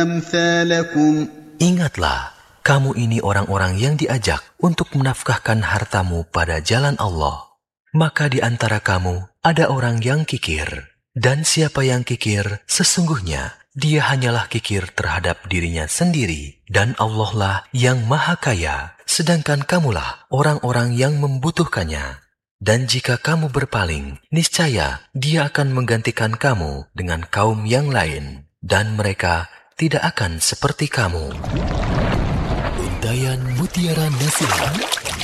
أمثالكم. Ingatlah, kamu ini orang-orang yang diajak untuk menafkahkan hartamu pada jalan Allah. Maka di antara kamu ada orang yang kikir. Dan siapa yang kikir, sesungguhnya dia hanyalah kikir terhadap dirinya sendiri. Dan Allah lah yang maha kaya, sedangkan kamulah orang-orang yang membutuhkannya. Dan jika kamu berpaling, niscaya dia akan menggantikan kamu dengan kaum yang lain. Dan mereka tidak akan seperti kamu. Untayan Mutiara Nasihat.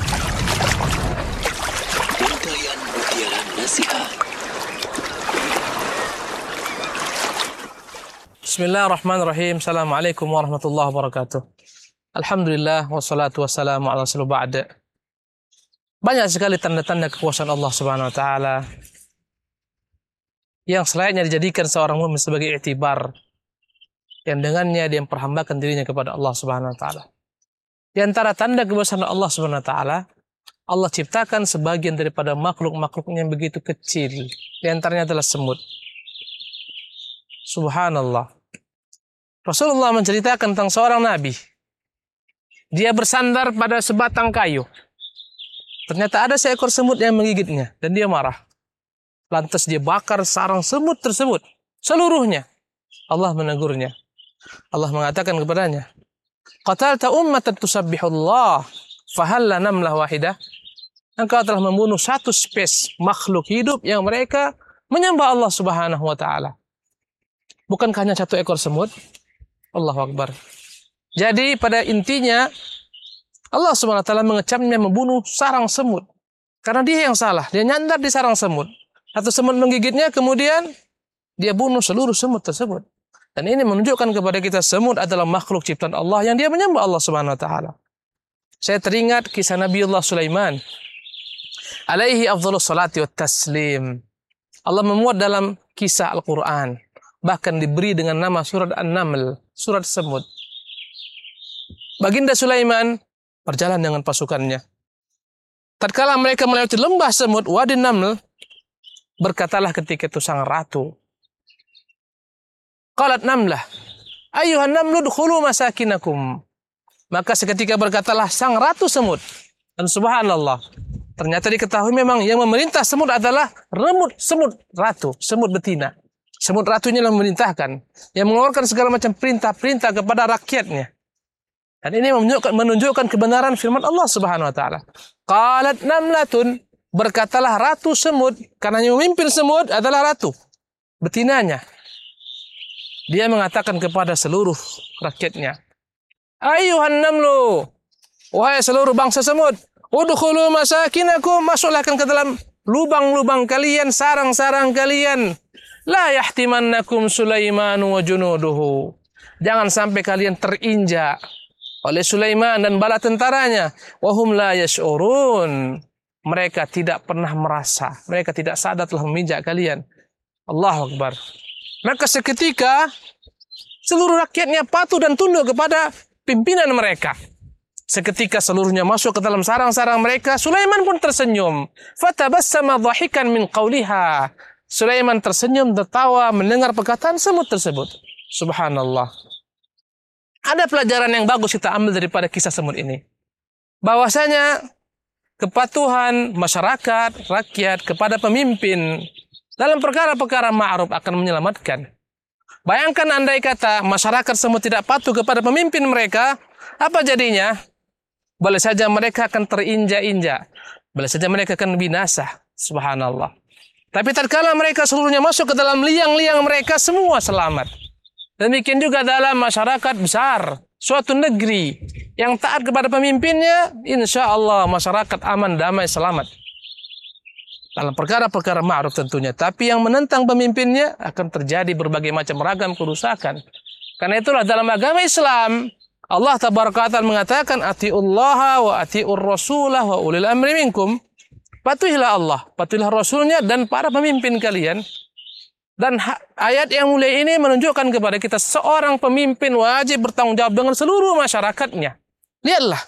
Untayan Mutiara Nasihat. Bismillahirrahmanirrahim. Assalamualaikum warahmatullahi wabarakatuh. Alhamdulillah wassalatu wassalamu ala rasulillah ba'da. Banyak sekali tanda-tanda kekuasaan Allah Subhanahu wa taala yang selayaknya dijadikan seorang mukmin sebagai iktibar, yang dengannya dia memperhambakan dirinya kepada Allah Subhanahu wa taala. Di antara tanda kekuasaan Allah Subhanahu wa taala, Allah ciptakan sebagian daripada makhluk-makhluknya yang begitu kecil. Di antaranya adalah semut. Subhanallah. Rasulullah menceritakan tentang seorang nabi. Dia bersandar pada sebatang kayu. Ternyata ada seekor semut yang menggigitnya dan dia marah. Lantas dia bakar sarang semut tersebut seluruhnya. Allah menegurnya. Allah mengatakan kepadanya, "Qatalta ummatan tusabbihullah, fahalla namlah wahidah." Engkau telah membunuh satu spesies makhluk hidup yang mereka menyembah Allah Subhanahu wa taala. Bukankah hanya satu ekor semut? Allahu Akbar. Jadi pada intinya Allah Subhanahu wa taala mengecamnya membunuh sarang semut. Karena dia yang salah, dia nyandar di sarang semut. Atau semut menggigitnya, kemudian dia bunuh seluruh semut tersebut. Dan ini menunjukkan kepada kita semut adalah makhluk ciptaan Allah yang dia menyembah Allah Subhanahu wa taala. Saya teringat kisah Nabiullah Sulaiman alaihi afdhalus salati wat taslim. Allah memuat dalam kisah Al-Qur'an, bahkan diberi dengan nama surat An-Naml, surat semut. Baginda Sulaiman berjalan dengan pasukannya. Tatkala mereka melewati lembah semut, Wadi Naml, berkatalah ketika itu sang ratu. Qalat namlah, ayyuhan namlu dkhulu masakinakum. Maka seketika berkatalah sang ratu semut. Dan subhanallah, ternyata diketahui memang yang memerintah semut adalah semut ratu, semut betina. Semut ratunya yang memerintahkan, yang mengeluarkan segala macam perintah-perintah kepada rakyatnya. Dan ini menunjukkan kebenaran firman Allah Subhanahu wa taala. Qalat namlatun, berkatalah ratu semut, karena yang memimpin semut adalah ratu, betinanya. Dia mengatakan kepada seluruh rakyatnya, "Ayyuhan namlu, wahai seluruh bangsa semut, udkhulu masakinakum, masuklah ke dalam lubang-lubang kalian, sarang-sarang kalian. La yahtimannakum Sulaiman wa junuduhu." Jangan sampai kalian terinjak oleh Sulaiman dan bala tentaranya. Wahum la yash'urun. Mereka tidak pernah merasa, mereka tidak sadar telah menginjak kalian. Allahu Akbar. Maka seketika seluruh rakyatnya patuh dan tunduk kepada pimpinan mereka. Seketika seluruhnya masuk ke dalam sarang-sarang mereka, Sulaiman pun tersenyum. Fatabassama dhahikan min qawliha. Sulaiman tersenyum tertawa mendengar perkataan semut tersebut. Subhanallah. Ada pelajaran yang bagus kita ambil daripada kisah semut ini. Bahwasanya kepatuhan masyarakat, rakyat kepada pemimpin dalam perkara-perkara ma'ruf akan menyelamatkan. Bayangkan andai kata masyarakat semut tidak patuh kepada pemimpin mereka, apa jadinya? Boleh saja mereka akan terinjak-injak. Boleh saja mereka akan binasa. Subhanallah. Tapi tatkala mereka seluruhnya masuk ke dalam liang-liang mereka, semua selamat. Demikian juga dalam masyarakat besar, suatu negeri yang taat kepada pemimpinnya, insya Allah masyarakat aman, damai, selamat. Dalam perkara-perkara ma'ruf tentunya. Tapi yang menentang pemimpinnya akan terjadi berbagai macam ragam kerusakan. Karena itulah dalam agama Islam, Allah tabaraka wa ta'ala mengatakan, atiullaha wa atiur rasulah wa ulil amri minkum. Patuhilah Allah, patuhilah Rasulnya dan para pemimpin kalian. Dan ayat yang mulia ini menunjukkan kepada kita seorang pemimpin wajib bertanggung jawab dengan seluruh masyarakatnya. Lihatlah,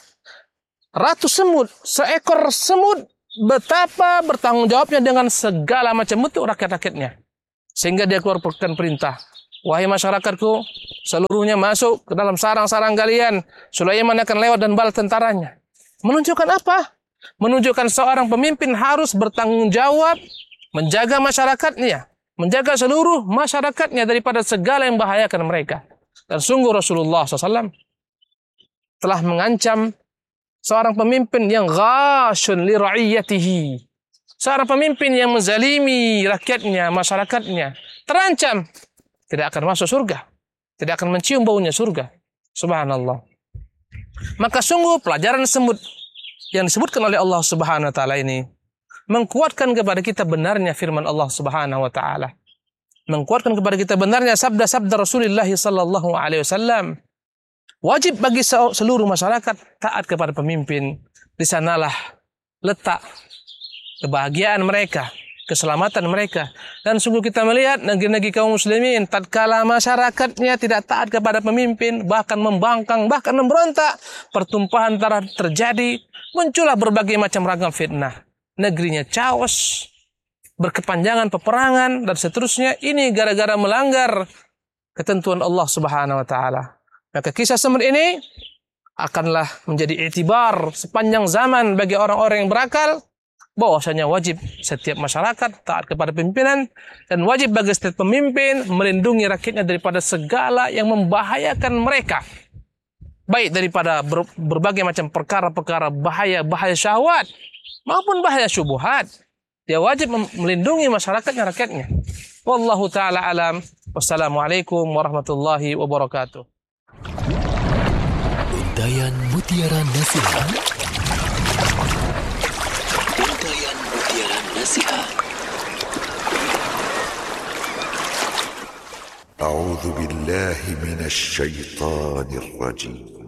ratu semut, seekor semut betapa bertanggung jawabnya dengan segala macam bentuk rakyat-rakyatnya. Sehingga dia keluarkan perintah. Wahai masyarakatku, seluruhnya masuk ke dalam sarang-sarang kalian. Sulaiman akan lewat dan bala tentaranya. Menunjukkan apa? Menunjukkan seorang pemimpin harus bertanggung jawab menjaga masyarakatnya, menjaga seluruh masyarakatnya daripada segala yang membahayakan mereka. Dan sungguh Rasulullah SAW telah mengancam seorang pemimpin yang ghashun li ra'iyatihi. Seorang pemimpin yang menzalimi rakyatnya, masyarakatnya, terancam tidak akan masuk surga, tidak akan mencium baunya surga. Subhanallah. Maka sungguh pelajaran semut yang disebutkan oleh Allah Subhanahu wa taala ini mengkuatkan kepada kita benarnya firman Allah Subhanahu wa taala. Mengkuatkan kepada kita benarnya sabda-sabda Rasulullah sallallahu alaihi wasallam. Wajib bagi seluruh masyarakat taat kepada pemimpin. Di sanalah letak kebahagiaan mereka, keselamatan mereka. Dan sungguh kita melihat negeri-negeri kaum muslimin tatkala masyarakatnya tidak taat kepada pemimpin, bahkan membangkang, bahkan memberontak, pertumpahan darah terjadi, muncullah berbagai macam ragam fitnah. Negerinya chaos, berkepanjangan peperangan dan seterusnya. Ini gara-gara melanggar ketentuan Allah Subhanahu wa taala. Maka kisah semut ini akanlah menjadi iktibar sepanjang zaman bagi orang-orang yang berakal, bahwasanya wajib setiap masyarakat taat kepada pimpinan dan wajib bagi setiap pemimpin melindungi rakyatnya daripada segala yang membahayakan mereka, baik daripada berbagai macam perkara-perkara bahaya syahwat maupun bahaya syubhat. Dia wajib melindungi masyarakatnya, rakyatnya. Wallahu ta'ala alam. Wassalamualaikum warahmatullahi wabarakatuh. Untayan Mutiara Nasihat. Untayan Mutiara Nasihat. أعوذ بالله من الشيطان الرجيم